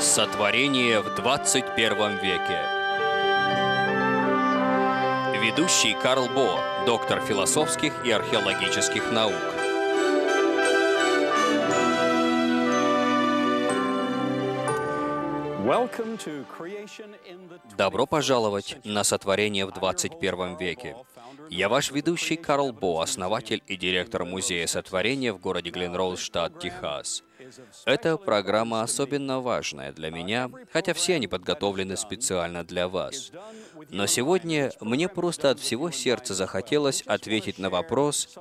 Сотворение в 21 веке. Ведущий Карл Бо, доктор философских и археологических наук. Добро пожаловать на Сотворение в 21 веке. Я ваш ведущий Карл Бо, основатель и директор Музея Сотворения в городе Глен-Роуз, штат Техас. Эта программа особенно важная для меня, хотя все они подготовлены специально для вас. Но сегодня мне просто от всего сердца захотелось ответить на вопрос,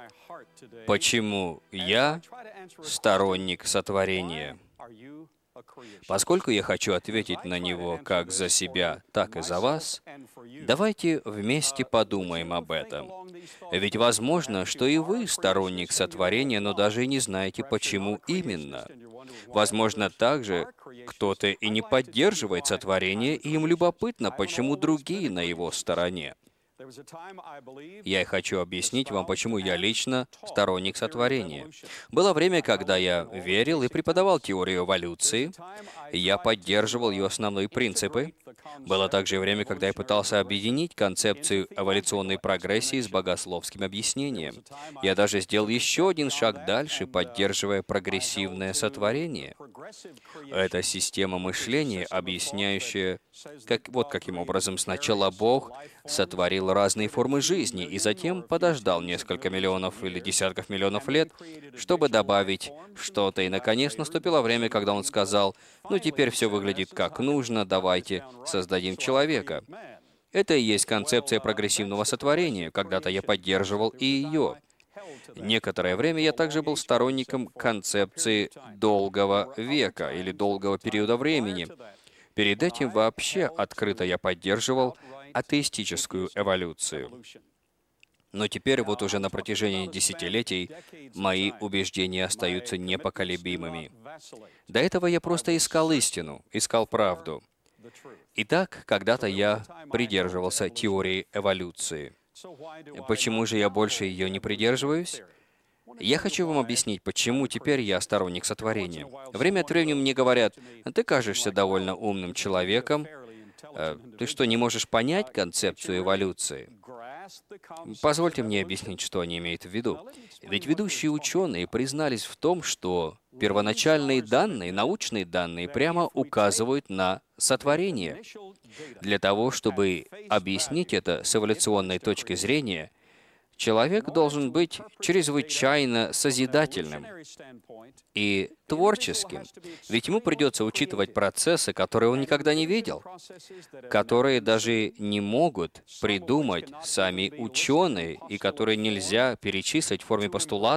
почему я сторонник сотворения. Поскольку я хочу ответить на него как за себя, так и за вас, давайте вместе подумаем об этом. Ведь возможно, что и вы сторонник сотворения, но даже и не знаете, почему именно. Возможно, также кто-то и не поддерживает сотворение, и им любопытно, почему другие на его стороне. Я и хочу объяснить вам, почему я лично сторонник сотворения. Было время, когда я верил и преподавал теорию эволюции, и я поддерживал ее основные принципы. Было также время, когда я пытался объединить концепцию эволюционной прогрессии с богословским объяснением. Я даже сделал еще один шаг дальше, поддерживая прогрессивное сотворение. Это система мышления, объясняющая, каким образом сначала Бог сотворил разные формы жизни и затем подождал несколько миллионов или десятков миллионов лет, чтобы добавить что-то. И, наконец, наступило время, когда Он сказал, «Ну, теперь все выглядит как нужно, давайте создадим человека». Это и есть концепция прогрессивного сотворения. Когда-то я поддерживал и ее. Некоторое время я также был сторонником концепции долгого века или долгого периода времени. Перед этим вообще открыто я поддерживал атеистическую эволюцию. Но теперь вот уже на протяжении десятилетий мои убеждения остаются непоколебимыми. До этого я просто искал истину, искал правду. Итак, когда-то я придерживался теории эволюции. Почему же я больше ее не придерживаюсь? Я хочу вам объяснить, почему теперь я сторонник сотворения. Время от времени мне говорят, «Ты кажешься довольно умным человеком. Ты что, не можешь понять концепцию эволюции?» Позвольте мне объяснить, что они имеют в виду. Ведь ведущие ученые признались в том, что первоначальные данные, научные данные, прямо указывают на сотворение. Для того, чтобы объяснить это с эволюционной точки зрения, человек должен быть чрезвычайно созидательным и творческим, ведь ему придется учитывать процессы, которые он никогда не видел, которые даже не могут придумать сами ученые, и которые нельзя перечислить в форме постулатов